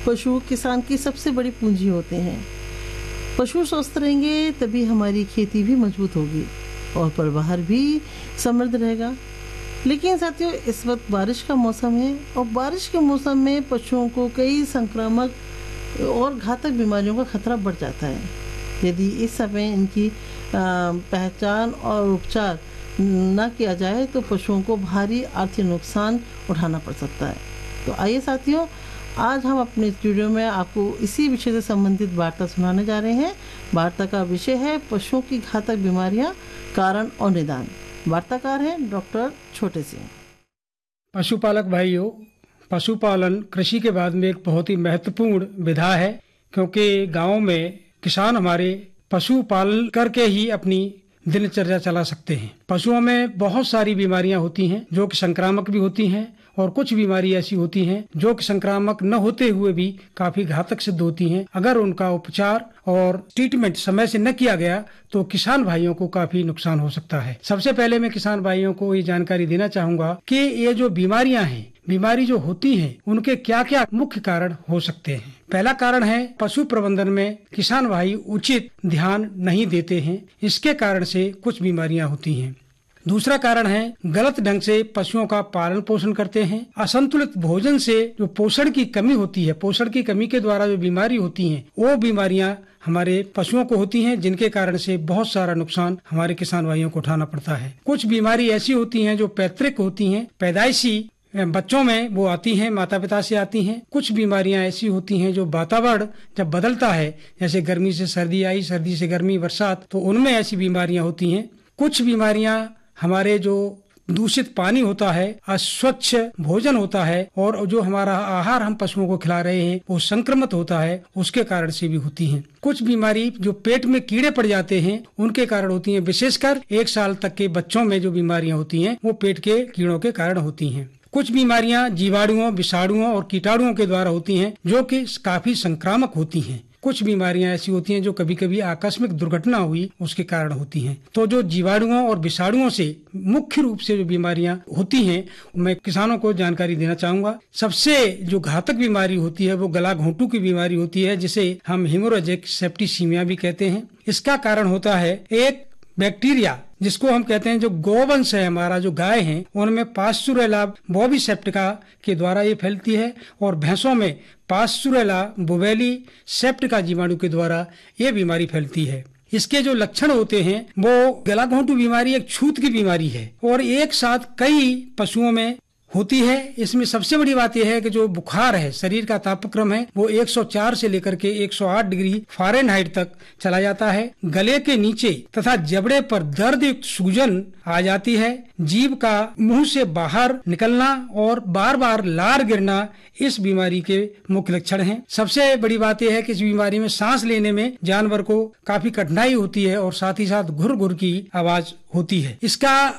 पशु किसान की सबसे बड़ी पूंजी होते हैं। पशु स्वस्थ रहेंगे तभी हमारी खेती भी मजबूत होगी और परिवार भी समृद्ध रहेगा। लेकिन साथियों, इस वक्त बारिश का मौसम है और बारिश के मौसम में पशुओं को कई संक्रामक और घातक बीमारियों का खतरा बढ़ जाता है। यदि इस समय इनकी पहचान और उपचार न किया जाए तो पशुओं को भारी आर्थिक नुकसान उठाना पड़ सकता है। तो आइए साथियों, आज हम अपने स्टूडियो में आपको इसी विषय से संबंधित वार्ता सुनाने जा रहे हैं। वार्ता का विषय है पशुओं की घातक बीमारियां, कारण और निदान। वार्ताकार हैं डॉक्टर छोटे सिंह। पशुपालक भाइयों, पशुपालन कृषि के बाद में एक बहुत ही महत्वपूर्ण विधा है, क्योंकि गांव में किसान हमारे पशुपालन करके ही अपनी दिनचर्या चला सकते हैं। पशुओं में बहुत सारी बीमारियां होती हैं जो कि संक्रामक भी होती हैं और कुछ बीमारी ऐसी होती हैं जो कि संक्रामक न होते हुए भी काफी घातक सिद्ध होती हैं। अगर उनका उपचार और ट्रीटमेंट समय से न किया गया तो किसान भाइयों को काफी नुकसान हो सकता है। सबसे पहले मैं किसान भाइयों को ये जानकारी देना चाहूंगा कि ये जो बीमारियां हैं, बीमारी जो होती है, उनके क्या क्या मुख्य कारण हो सकते हैं। पहला कारण है पशु प्रबंधन में किसान भाई उचित ध्यान नहीं देते हैं, इसके कारण से कुछ बीमारियां होती हैं। दूसरा कारण है गलत ढंग से पशुओं का पालन पोषण करते हैं। असंतुलित भोजन से जो पोषण की कमी होती है, पोषण की कमी के द्वारा जो बीमारी होती है, वो बीमारियां हमारे पशुओं को होती हैं, जिनके कारण से बहुत सारा नुकसान हमारे किसान भाइयों को उठाना पड़ता है। कुछ बीमारी ऐसी होती हैं जो पैतृक होती हैं, पैदाइशी बच्चों में वो आती हैं, माता पिता से आती हैं। कुछ बीमारियां ऐसी होती हैं जो वातावरण जब बदलता है, जैसे गर्मी से सर्दी आई, सर्दी से गर्मी, बरसात, तो उनमें ऐसी बीमारियां होती हैं। कुछ बीमारियां हमारे जो दूषित पानी होता है, अस्वच्छ भोजन होता है और जो हमारा आहार हम पशुओं को खिला रहे हैं वो संक्रमित होता है, उसके कारण से भी होती हैं। कुछ बीमारी जो पेट में कीड़े पड़ जाते हैं उनके कारण होती हैं। विशेषकर 1 साल तक के बच्चों में जो बीमारियां होती हैं वो पेट के कीड़ों के कारण होती हैं। कुछ बीमारियां जीवाणुओं, विषाणुओं और कीटाणुओं के द्वारा होती हैं जो कि काफी संक्रामक होती हैं। कुछ बीमारियां ऐसी होती हैं जो कभी कभी आकस्मिक दुर्घटना हुई उसके कारण होती हैं। तो जो जीवाणुओं और विषाणुओं से मुख्य रूप से जो बीमारियां होती हैं, मैं किसानों को जानकारी देना चाहूंगा। सबसे जो घातक बीमारी होती है वो गला घोंटू की बीमारी होती है, जिसे हम हेमोरेजिक सेप्टिसीमिया भी कहते हैं। इसका कारण होता है एक बैक्टीरिया, जिसको हम कहते हैं जो गोवंश है, हमारा जो गाय है, उनमें पास्चुरेला बोविसेप्टिका के द्वारा ये फैलती है और भैंसों में पास्चुरेला बोवेली सेप्टिका जीवाणु के द्वारा ये बीमारी फैलती है। इसके जो लक्षण होते हैं वो गला घोंटू बीमारी एक छूत की बीमारी है और एक साथ कई पशुओं में होती है। इसमें सबसे बड़ी बात यह है कि जो बुखार है, शरीर का तापक्रम है, वो 104 से लेकर के 108 डिग्री फ़ारेनहाइट तक चला जाता है। गले के नीचे तथा जबड़े पर दर्द युक्त सूजन आ जाती है। जीभ का मुंह से बाहर निकलना और बार बार लार गिरना इस बीमारी के मुख्य लक्षण हैं। सबसे बड़ी बात यह है कि इस बीमारी में सांस लेने में जानवर को काफी कठिनाई होती है और साथ ही साथ घुर घुर की आवाज होती है। इसका